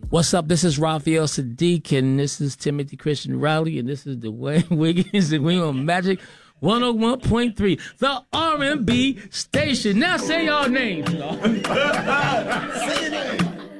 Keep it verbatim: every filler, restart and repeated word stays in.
What's up? This is Raphael Sadiq, and this is Timothy Christian Riley, and this is Dwayne Wiggins, and we on Magic one oh one point three, the R and B station. Now say y'all names. Say your name.